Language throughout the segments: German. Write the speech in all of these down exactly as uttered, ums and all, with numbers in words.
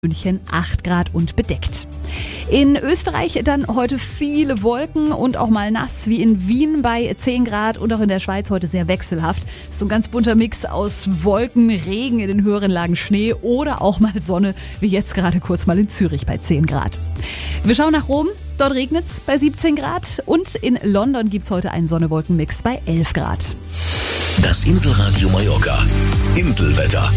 München acht Grad und bedeckt. In Österreich dann heute viele Wolken und auch mal nass, wie in Wien bei zehn Grad und auch in der Schweiz heute sehr wechselhaft. Das ist so ein ganz bunter Mix aus Wolken, Regen, in den höheren Lagen Schnee oder auch mal Sonne, wie jetzt gerade kurz mal in Zürich bei zehn Grad. Wir schauen nach Rom, dort regnet es bei siebzehn Grad und in London gibt es heute einen Sonne-Wolken-Mix bei elf Grad. Das Inselradio Mallorca. Inselwetter.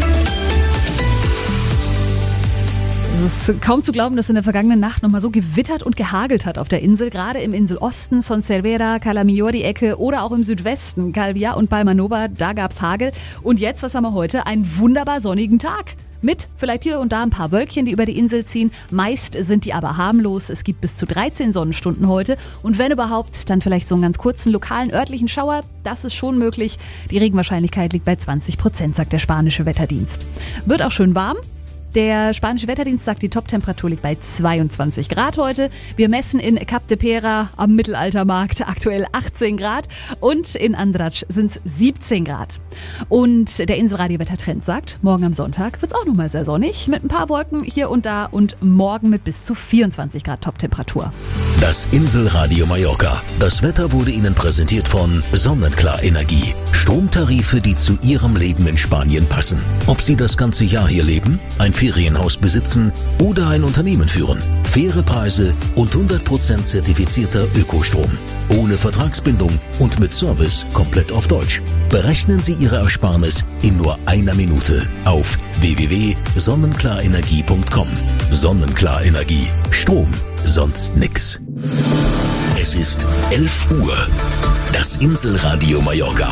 Es ist kaum zu glauben, dass in der vergangenen Nacht nochmal so gewittert und gehagelt hat auf der Insel. Gerade im Inselosten, Son Servera, Cala Millor die Ecke oder auch im Südwesten, Calvià und Palma Nova, da gab's Hagel. Und jetzt, was haben wir heute? Einen wunderbar sonnigen Tag. Mit vielleicht hier und da ein paar Wölkchen, die über die Insel ziehen. Meist sind die aber harmlos. Es gibt bis zu dreizehn Sonnenstunden heute. Und wenn überhaupt, dann vielleicht so einen ganz kurzen lokalen örtlichen Schauer. Das ist schon möglich. Die Regenwahrscheinlichkeit liegt bei zwanzig Prozent, sagt der spanische Wetterdienst. Wird auch schön warm. Der spanische Wetterdienst sagt, die Toptemperatur liegt bei zweiundzwanzig Grad heute. Wir messen in Cap de Pera am Mittelaltermarkt aktuell achtzehn Grad und in Andratx sind es siebzehn Grad. Und der Inselradio-Wettertrend sagt, morgen am Sonntag wird es auch nochmal sehr sonnig mit ein paar Wolken hier und da und morgen mit bis zu vierundzwanzig Grad Toptemperatur. Das Inselradio Mallorca. Das Wetter wurde Ihnen präsentiert von Sonnenklar Energie. Stromtarife, die zu Ihrem Leben in Spanien passen. Ob Sie das ganze Jahr hier leben, ein Ferienhaus besitzen oder ein Unternehmen führen. Faire Preise und hundert Prozent zertifizierter Ökostrom. Ohne Vertragsbindung und mit Service komplett auf Deutsch. Berechnen Sie Ihre Ersparnis in nur einer Minute auf w w w punkt sonnenklarenergie punkt com. Sonnenklar Energie. Strom, sonst nix. Es ist elf Uhr. Das Inselradio Mallorca.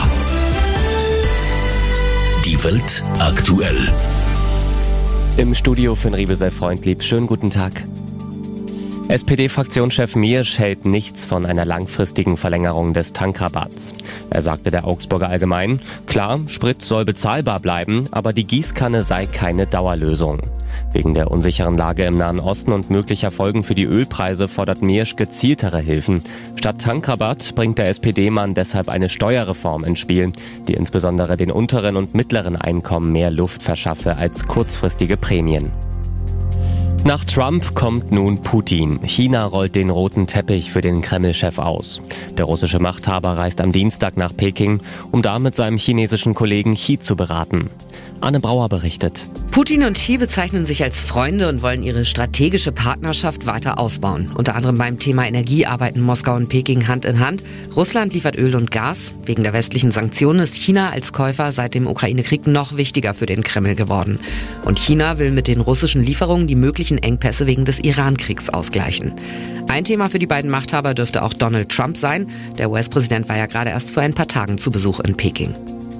Die Welt aktuell. Im Studio für Riebe sei freundlieb. Schönen guten Tag. S P D-Fraktionschef Miersch hält nichts von einer langfristigen Verlängerung des Tankrabatts. Er sagte der Augsburger Allgemein, klar, Sprit soll bezahlbar bleiben, aber die Gießkanne sei keine Dauerlösung. Wegen der unsicheren Lage im Nahen Osten und möglicher Folgen für die Ölpreise fordert Miersch gezieltere Hilfen. Statt Tankrabatt bringt der S P D-Mann deshalb eine Steuerreform ins Spiel, die insbesondere den unteren und mittleren Einkommen mehr Luft verschaffe als kurzfristige Prämien. Nach Trump kommt nun Putin. China rollt den roten Teppich für den Kreml-Chef aus. Der russische Machthaber reist am Dienstag nach Peking, um da mit seinem chinesischen Kollegen Xi zu beraten. Anne Brauer berichtet. Putin und Xi bezeichnen sich als Freunde und wollen ihre strategische Partnerschaft weiter ausbauen. Unter anderem beim Thema Energie arbeiten Moskau und Peking Hand in Hand. Russland liefert Öl und Gas. Wegen der westlichen Sanktionen ist China als Käufer seit dem Ukraine-Krieg noch wichtiger für den Kreml geworden. Und China will mit den russischen Lieferungen die möglichen Engpässe wegen des Iran-Kriegs ausgleichen. Ein Thema für die beiden Machthaber dürfte auch Donald Trump sein. Der U S-Präsident war ja gerade erst vor ein paar Tagen zu Besuch in Peking.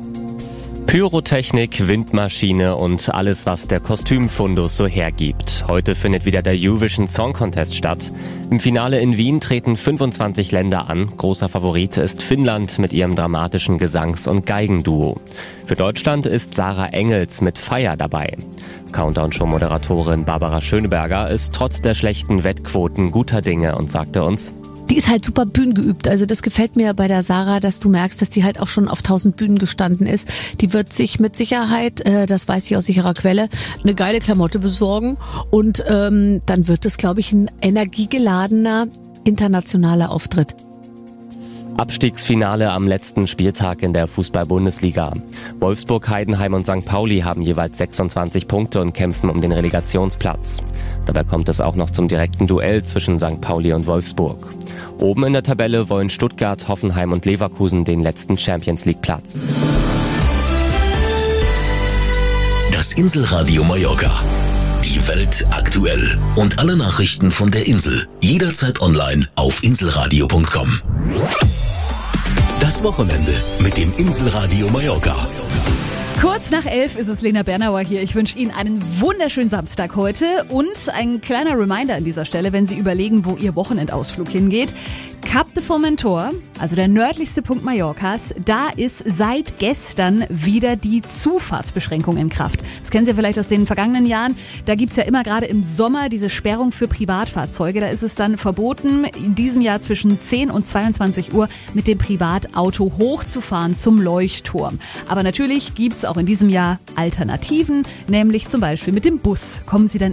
Pyrotechnik, Windmaschine und alles, was der Kostümfundus so hergibt. Heute findet wieder der Eurovision Song Contest statt. Im Finale in Wien treten fünfundzwanzig Länder an. Großer Favorit ist Finnland mit ihrem dramatischen Gesangs- und Geigenduo. Für Deutschland ist Sarah Engels mit Feier dabei. Countdown-Show-Moderatorin Barbara Schöneberger ist trotz der schlechten Wettquoten guter Dinge und sagte uns: Die ist halt super bühnengeübt. Also das gefällt mir bei der Sarah, dass du merkst, dass die halt auch schon auf tausend Bühnen gestanden ist. Die wird sich mit Sicherheit, äh, das weiß ich aus sicherer Quelle, eine geile Klamotte besorgen. Und ähm, dann wird es, glaube ich, ein energiegeladener internationaler Auftritt. Abstiegsfinale am letzten Spieltag in der Fußball-Bundesliga. Wolfsburg, Heidenheim und Sankt Pauli haben jeweils sechsundzwanzig Punkte und kämpfen um den Relegationsplatz. Dabei kommt es auch noch zum direkten Duell zwischen Sankt Pauli und Wolfsburg. Oben in der Tabelle wollen Stuttgart, Hoffenheim und Leverkusen den letzten Champions-League-Platz. Das Inselradio Mallorca. Die Welt aktuell. Und alle Nachrichten von der Insel. Jederzeit online auf inselradio punkt com. Das Wochenende mit dem Inselradio Mallorca. Kurz nach elf ist es Lena Bernauer hier. Ich wünsche Ihnen einen wunderschönen Samstag heute und ein kleiner Reminder an dieser Stelle, wenn Sie überlegen, wo Ihr Wochenendausflug hingeht. Cap de Formentor, also der nördlichste Punkt Mallorcas, da ist seit gestern wieder die Zufahrtsbeschränkung in Kraft. Das kennen Sie vielleicht aus den vergangenen Jahren. Da gibt's ja immer gerade im Sommer diese Sperrung für Privatfahrzeuge. Da ist es dann verboten, in diesem Jahr zwischen zehn und zweiundzwanzig Uhr mit dem Privatauto hochzufahren zum Leuchtturm. Aber natürlich gibt's auch in diesem Jahr Alternativen, nämlich zum Beispiel mit dem Bus. Kommen Sie dann